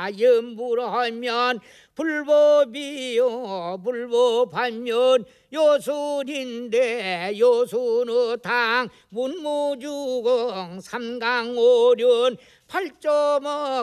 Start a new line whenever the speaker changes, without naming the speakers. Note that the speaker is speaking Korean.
염불하면 불법이요 불법하면 요술인데 요술의당 문무주공 삼강오륜 8.5